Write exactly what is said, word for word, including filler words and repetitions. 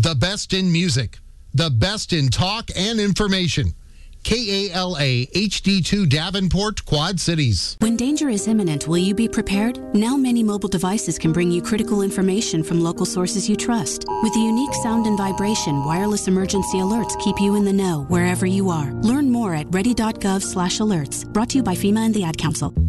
The best in music, the best in talk and information. K A L A H D two Davenport, Quad Cities. When danger is imminent, will you be prepared? Now many mobile devices can bring you critical information from local sources you trust. With the unique sound and vibration, wireless emergency alerts keep you in the know wherever you are. Learn more at ready dot gov slash alerts. Brought to you by FEMA and the Ad Council.